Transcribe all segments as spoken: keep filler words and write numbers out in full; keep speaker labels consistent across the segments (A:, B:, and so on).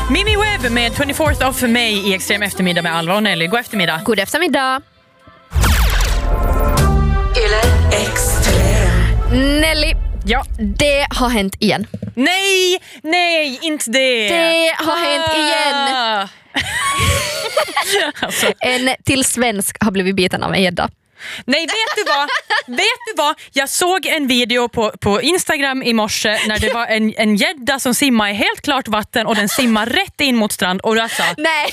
A: Mimi Webb med twenty-fourth of May i Extrem eftermiddag med Alva och Nelly. God eftermiddag.
B: God eftermiddag.
C: Yle Extrem.
B: Nelly,
A: Ja.
B: det har hänt igen.
A: Nej, nej, inte det.
B: Det har hänt igen.
A: Alltså.
B: En till svensk har blivit biten av en gädda.
A: Nej, vet du vad? Vet du vad? Jag såg en video på, på Instagram i morse när det var en, en gädda som simmar i helt klart vatten och den simmar rätt in mot strand och jag sa,
B: Nej,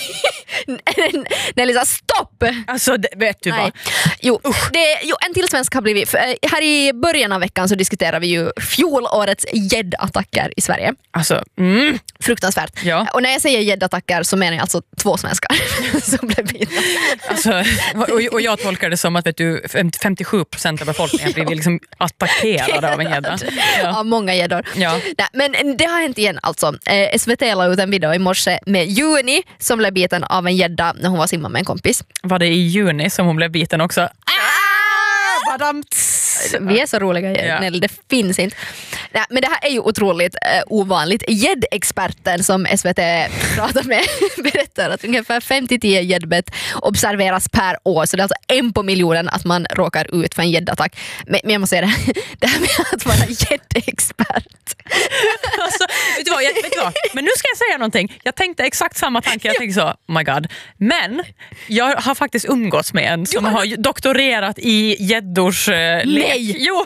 B: Nelly sa stopp.
A: alltså det, vet du
B: Nej.
A: vad?
B: Jo, det, jo, en till svensk har blivit. För, eh, här i början av veckan så diskuterar vi ju fjolårets gäddattacker i Sverige.
A: Alltså, mm.
B: Fruktansvärt.
A: Ja.
B: Och när jag säger gäddattacker så menar jag alltså två svenskar som blev bitna.
A: Alltså, och, och jag tolkar det som att vet du, femtiosju procent av befolkningen blir liksom attackerade av en gädda. Ja.
B: Av många gäddor.
A: Ja.
B: Nej, men det har hänt igen alltså. Eh, S V T la ut en video i morse med Juni som blev biten av en gädda när hon var simma med en kompis.
A: Var det i juni som hon blev biten också? Ah! Badamts!
B: Vi är så roliga,
A: Ja.
B: Nelly, det finns inte. Nej, men det här är ju otroligt eh, ovanligt. Gäddexperten som S V T pratar med berättar att ungefär fem till tio gäddbett observeras per år. Så det är alltså en på miljonen att man råkar ut för en gäddattack. Men, men jag måste säga det, det här med att vara gäddexpert.
A: Alltså, vet du vad, jag, vet du vad? Men nu ska jag säga någonting. Jag tänkte exakt samma tanke. Jag tänkte så, oh my god. Men jag har faktiskt umgåtts med en som har doktorerat i gäddors eh, lek.
B: Nej!
A: Jo!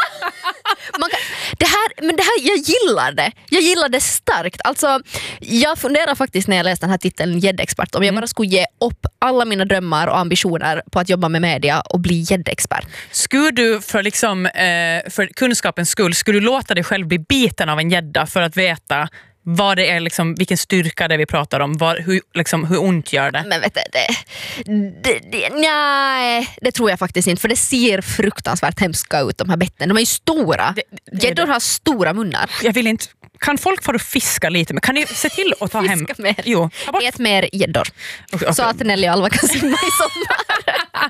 B: Man kan, det här, men det här, jag gillar det. Jag gillar det starkt. Alltså, jag funderar faktiskt när jag läste den här titeln gäddexpert om jag bara skulle ge upp alla mina drömmar och ambitioner på att jobba med media och bli gäddexpert.
A: Skulle du för, liksom, eh, för kunskapens skull, skulle du låta dig själv bli biten av en gädda för att veta vad det är, liksom, vilken styrka det vi pratar om, vad, hur, liksom, hur ont gör det?
B: Men vet du, det, det, det, nej, det tror jag faktiskt inte. För det ser fruktansvärt hemska ut, de här betten. De är ju stora.
A: Det- det-
B: Gäddor har stora munnar.
A: Jag vill inte... Kan folk få fiska lite? Men kan ni se till att ta hem...
B: Fiska mer.
A: Jo, ta bort.
B: Ät mer gäddor.
A: Okej,
B: Så
A: okej.
B: att Nelly och Alva kan simma i sommar.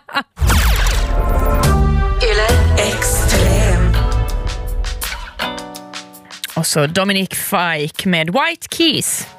C: Yle Extrem.
A: Och så Dominic Fike med White Keys.